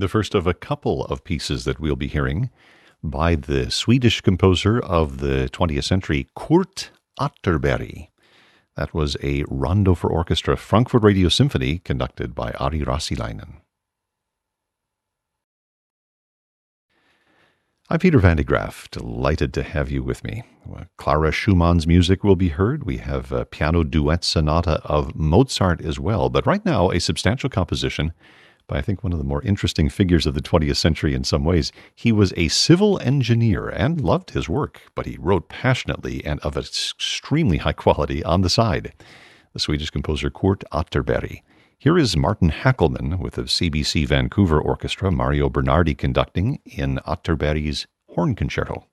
The first of a couple of pieces that we'll be hearing by the Swedish composer of the 20th century, Kurt Atterberg. That was a rondo for orchestra, Frankfurt Radio Symphony, conducted by Ari Rasilainen. I'm Peter Van de Graaff, delighted to have you with me. Clara Schumann's music will be heard. We have a piano duet sonata of Mozart as well. But right now, a substantial composition by, I think, one of the more interesting figures of the 20th century in some ways. He was a civil engineer and loved his work, but he wrote passionately and of extremely high quality on the side. The Swedish composer Kurt Atterberg. Here is Martin Hackelman with the CBC Vancouver Orchestra, Mario Bernardi conducting in Atterberg's Horn Concerto.